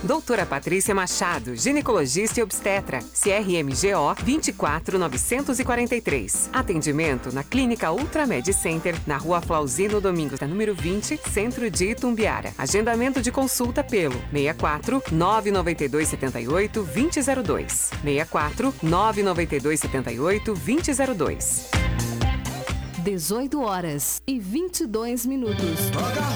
Doutora Patrícia Machado, ginecologista e obstetra, CRMGO 24943. Atendimento na Clínica Ultramed Center, na Rua Flauzino Domingos, número 20, Centro de Itumbiara. Agendamento de consulta pelo 64 992 78 2002. 64 992 78 2002. 18 horas e 22 minutos.